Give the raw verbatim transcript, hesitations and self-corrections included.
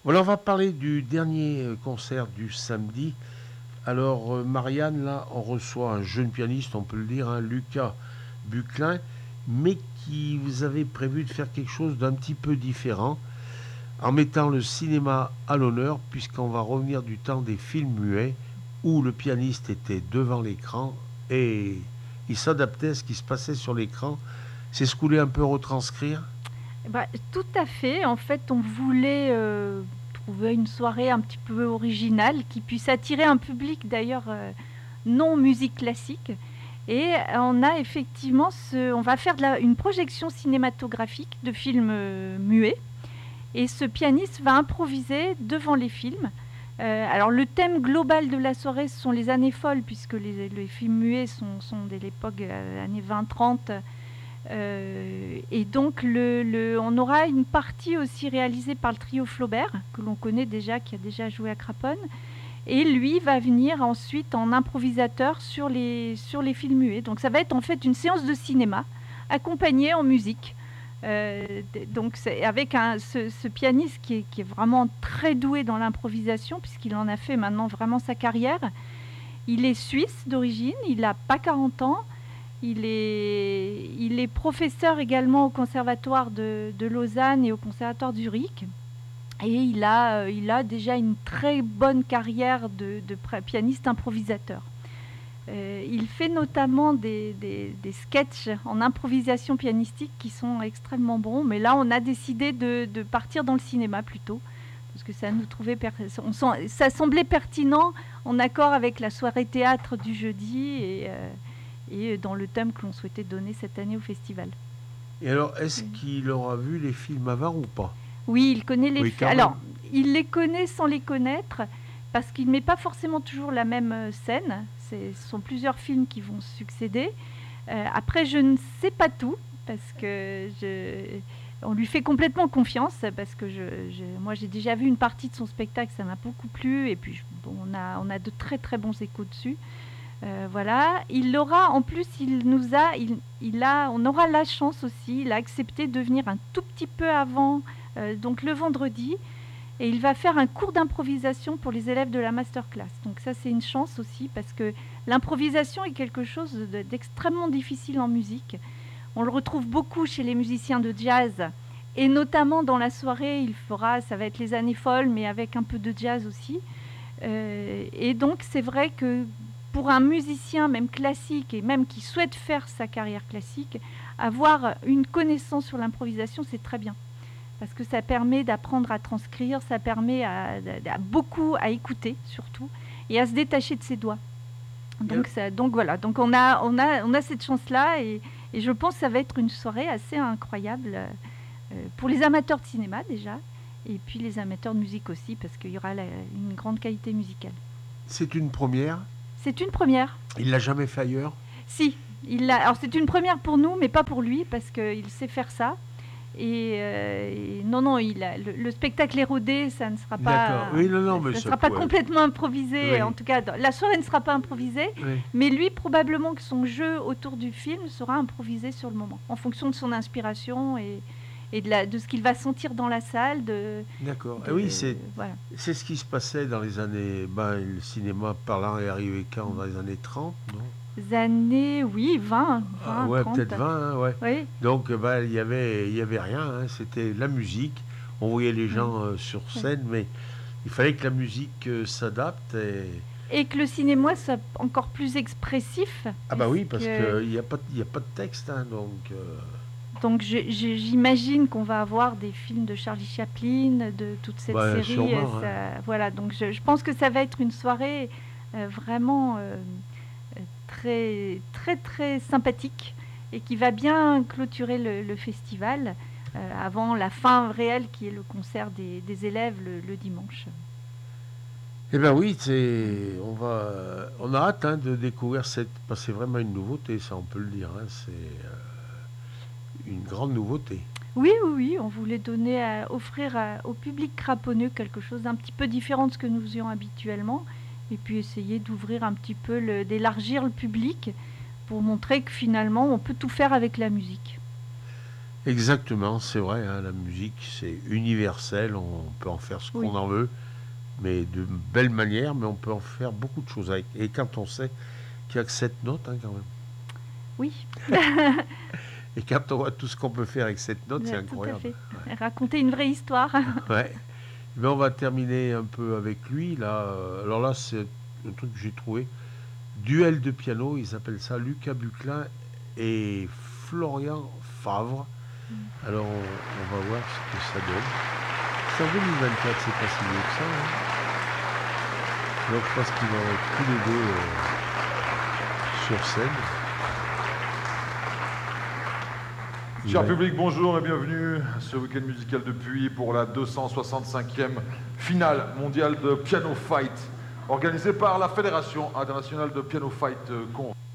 Voilà, on va parler du dernier euh, concert du samedi. Alors, euh, Marianne, là, on reçoit un jeune pianiste, on peut le dire, hein, Lucas Buclin, mais qui vous avait prévu de faire quelque chose d'un petit peu différent, en mettant le cinéma à l'honneur, puisqu'on va revenir du temps des films muets, où le pianiste était devant l'écran et il s'adaptait à ce qui se passait sur l'écran. C'est ce que vous voulez un peu retranscrire. Bah, tout à fait. En fait, on voulait euh, trouver une soirée un petit peu originale qui puisse attirer un public d'ailleurs euh, non musique classique. Et on a effectivement ce, on va faire de la- une projection cinématographique de films euh, muets. Et ce pianiste va improviser devant les films. Euh, alors le thème global de la soirée, ce sont les années folles, puisque les, les films muets sont, sont de l'époque euh, années vingt trente. Euh, et donc, le, le, on aura une partie aussi réalisée par le trio Flaubert, que l'on connaît déjà, qui a déjà joué à Craponne. Et lui va venir ensuite en improvisateur sur les, sur les films muets. Donc, ça va être en fait une séance de cinéma accompagnée en musique. Euh, donc, c'est avec un, ce, ce pianiste qui est, qui est vraiment très doué dans l'improvisation, puisqu'il en a fait maintenant vraiment sa carrière. Il est suisse d'origine, il n'a pas quarante ans. Il est, il est professeur également au conservatoire de, de Lausanne et au conservatoire de Zurich. Et il a, euh, il a déjà une très bonne carrière de, de pianiste improvisateur. Euh, il fait notamment des, des, des sketchs en improvisation pianistique qui sont extrêmement bons. Mais là, on a décidé de, de partir dans le cinéma plutôt. Parce que ça nous trouvait per- on sent, ça semblait pertinent en accord avec la soirée théâtre du jeudi et, euh, et dans le thème que l'on souhaitait donner cette année au festival. Et alors, est-ce qu'il aura vu les films avant ou pas? Oui, il connaît les Oui, films. quand Alors, même. il les connaît sans les connaître, parce qu'il ne met pas forcément toujours la même euh, scène. C'est- Ce sont plusieurs films qui vont succéder. Euh, après, je ne sais pas tout, parce que je, on lui fait complètement confiance, parce que je, je- moi j'ai déjà vu une partie de son spectacle, ça m'a beaucoup plu, et puis je- bon, on, a, on a de très très bons échos dessus. Euh, voilà, il aura, en plus, il nous a, il, il a, on aura la chance aussi, il a accepté de venir un tout petit peu avant, euh, donc le vendredi, et il va faire un cours d'improvisation pour les élèves de la masterclass. Donc ça, c'est une chance aussi, parce que l'improvisation est quelque chose de- d'extrêmement difficile en musique. On le retrouve beaucoup chez les musiciens de jazz, et notamment dans la soirée, il fera, ça va être les années folles, mais avec un peu de jazz aussi. Euh, et donc, c'est vrai que pour un musicien, même classique, et même qui souhaite faire sa carrière classique, avoir une connaissance sur l'improvisation, c'est très bien. Parce que ça permet d'apprendre à transcrire, ça permet à, à- à beaucoup à écouter, surtout, et à se détacher de ses doigts. Et alors- Donc, ça, donc voilà, donc on a, on a, on a cette chance-là, et, et je pense que ça va être une soirée assez incroyable euh, pour les amateurs de cinéma déjà, et puis les amateurs de musique aussi, parce qu'il y aura la- une grande qualité musicale. C'est une première. C'est une première. Il l'a jamais fait ailleurs. Si, il a, alors c'est une première pour nous, mais pas pour lui, parce qu'il sait faire ça. Et, euh, et non, non, il a, le, le spectacle est rodé, ça ne sera D'accord. pas, Oui, non, ça, non, mais ça ne ça sera pas pourrait. complètement improvisé. En Oui, tout cas, la soirée ne sera pas improvisée, oui. mais lui, probablement que son jeu autour du film sera improvisé sur le moment, en fonction de son inspiration et, et de, la, de ce qu'il va sentir dans la salle. De, D'accord. Et oui, de, c'est voilà. c'est ce qui se passait dans les années. Ben, le cinéma parlant est arrivé quand? Dans les années trente, non? Les années, oui, vingt, Ah, vingt, ouais, peut-être trente. vingt, hein, ouais. Oui. Donc, euh, ben, il y avait, il y avait rien, hein. C'était la musique. On voyait les Oui, gens euh, sur oui. scène, mais il fallait que la musique euh, s'adapte. Et... Et que le cinéma soit encore plus expressif, Ah bah oui, puisque parce qu'il n'y a, pas de- il y a pas de texte, hein, donc... euh, donc je, je, j'imagine qu'on va avoir des films de Charlie Chaplin, de toute cette bah, série. euh, sûrement, hein. Ça, voilà, donc je, je pense que ça va être une soirée euh, vraiment euh, très, très, très sympathique et qui va bien clôturer le, le festival euh, avant la fin réelle qui est le concert des, des élèves le, le dimanche. Eh ben oui, c'est, on va, on a hâte, hein, de découvrir cette, parce que c'est vraiment une nouveauté, ça, on peut le dire, hein. C'est euh, une grande nouveauté. Oui, oui, oui, on voulait donner à, offrir à- au public craponneux quelque chose d'un petit peu différent de ce que nous faisions habituellement, et puis essayer d'ouvrir un petit peu, le, d'élargir le public pour montrer que finalement on peut tout faire avec la musique. Exactement, c'est vrai, hein, la musique, c'est universel, on peut en faire ce Oui, qu'on en veut, mais de belle manière, mais on peut en faire beaucoup de choses avec. Et quand on sait qu'il n'y a que sept notes, hein, quand même. oui, Et quand on voit tout ce qu'on peut faire avec cette note, c'est ouais, tout à incroyable. fait. Raconter une vraie histoire. Ouais. Mais on va terminer un peu avec lui. Là, Euh, alors là, c'est un truc que j'ai trouvé. Duel de piano, ils appellent ça Lucas Buclin et Florian Favre. Alors on, on va voir ce que ça donne. C'est en deux mille vingt-quatre, c'est pas si vieux que ça, hein. Donc je pense qu'ils vont être tous les deux euh, sur scène. Il Cher va- public, bonjour et bienvenue à ce week-end musical de Puy pour la deux cent soixante-cinquième finale mondiale de Piano Fight, organisée par la Fédération internationale de Piano Fight. euh, Con-